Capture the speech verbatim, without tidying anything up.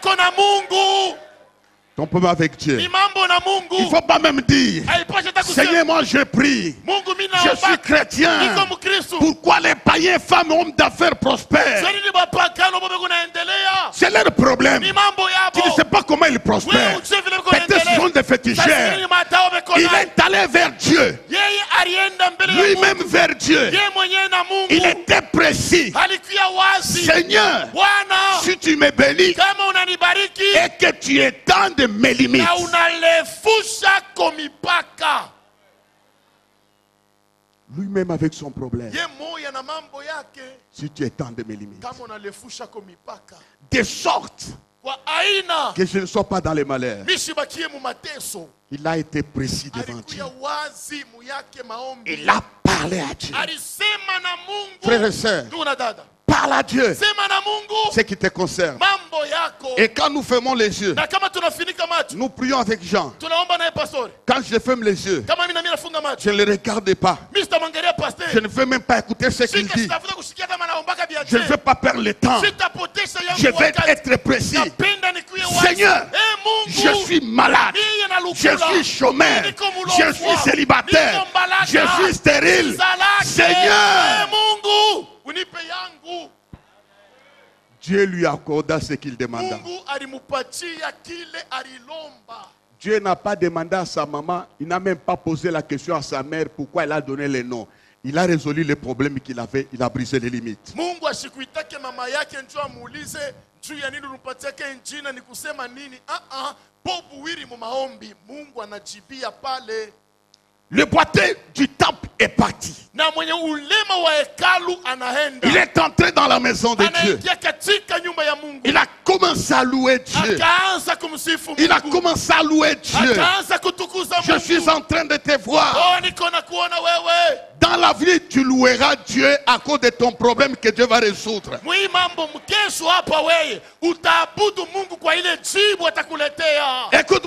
yako na Mungu. Ton problème avec Dieu. Ni mambo na Mungu. Il ne faut pas même dire, Haipaswi hata kusema, Seigneur, moi je prie. Mungu mimi Je suis naomba. chrétien. Niko Mkristo. Pourquoi les païens, femmes, hommes d'affaires prospèrent? Swali ni bapagano bobe kunaendelea. C'est leur problème. Ni mambo Tu ne yabo. sais pas comment ils prospèrent. Wewe ujue vile Peut-être qu'ils sont kunaendelea. des féticheurs. Sasa matao Il mekona. est allé vers Dieu. Yeye alienda mbele ya Lui-même Mungu. vers Dieu. Yeye mwenyewe na Mungu. Il était précis. Alikuwa wazi. Seigneur, Bwana, si tu me bénis kama unanibariki et que tu étendes mes limites, na unalefusha komipaka. lui-même avec son problème, Ye moya na mambo yake. si tu étendes mes limites, Kama unalefusha komipaka. de sorte Kwa aina que je ne sois pas dans les malheurs. mishibakie mu mateso. Il a été précis devant Dieu. Alikuwa wazi mu yake maombi. Il a parlé à Dieu. Alisema na Mungu. Frères et sœurs, Ndugu na dada. parle à Dieu Sema na Mungu. ce qui te concerne. Mambo yako. Et quand nous fermons les yeux, Na kama tunafinika macho. nous prions avec Jean. Tunaomba naye pastori. Quand je ferme les yeux, Kama mimi na mimi nafunga macho. je ne le regarde pas. Mimi sitamwangalia pastori. Je ne veux même pas écouter ce qu'il Sika dit. sitafuta kusikia kama naombaka bia. Je ne veux pas perdre le temps. Sitapotesha yangu Je vais wakati. être précis. Napenda nikuwe wazi. Seigneur, Eh, Mungu. je suis malade. Mimi na Je lukula. suis chômeur. Niko Je mulofwa. suis célibataire. Niko mbalaka. Je suis stérile. Zalake. Eh, Seigneur, Mungu, unipe yangu. Dieu lui accorda ce qu'il demanda. Mungu alimupatia kile alilomba. Dieu n'a pas demandé à sa maman, il n'a même pas posé la question à sa mère pourquoi elle a donné les noms. Il a résolu les problèmes qu'il avait, il a brisé les limites. Mungu ashikuitake mama yake njoo amuulize juu ya nini ulimpatiake jina ni kusema nini? Ah ah, bobu wiri mu maombi. Mungu anajibia pale. Le boiteux du temple est parti. Na mwenye ulema wa hekalu anaenda. Il est entré dans la maison de Dieu. Anaingia katika nyumba ya Mungu. Il a commencé à louer Dieu. Akaanza kumsifu Mungu. Il a commencé à louer Dieu. Akaanza kutukuza Mungu. Je suis en train de te voir. Oh, niko na kuona wewe. Dans la vie, tu loueras Dieu à cause de ton problème que Dieu va résoudre. Mwi mambo mkesho hapa wewe utaabudu Mungu kwa ile jibu atakuletea. Écoute